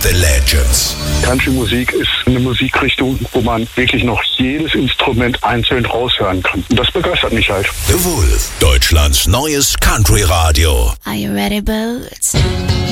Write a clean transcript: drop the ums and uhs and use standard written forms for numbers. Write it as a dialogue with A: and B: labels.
A: the Legends.
B: Country-Musik ist eine Musikrichtung, wo man wirklich noch jedes Instrument einzeln raushören kann. Und das begeistert mich halt.
A: The Wolf, Deutschlands neues Country-Radio.
C: Are you ready, Boots?